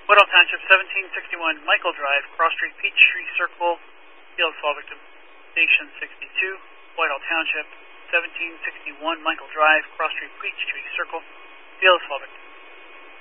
Whitehall Township, 1761 Michael Drive, Cross Street, Peachtree Circle, field fall victim, Station 62. Whitehall Township, 1761 Michael Drive, Cross Street, Peachtree Circle, field fall victim.